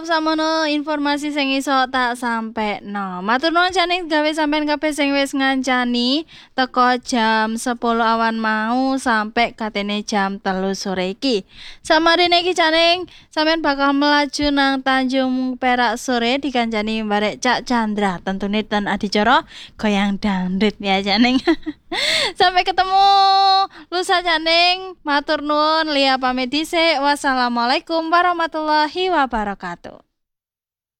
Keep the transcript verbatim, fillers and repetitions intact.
Samono informasi sing iso tak sampekno. Matur nuwun janing gawe sampean kabeh sing wis ngancani teko jam sepuluh awan mau sampai katene jam telu sore iki. Samarine iki janing sampean bakal melaju nang Tanjung Perak sore dikancani barek Cak Chandra. Tentune ten adicara goyang dangdut ya janing. Sampai ketemu lusa janing. Matur nuwun Lia pamit dhisik. Wassalamualaikum warahmatullahi wabarakatuh.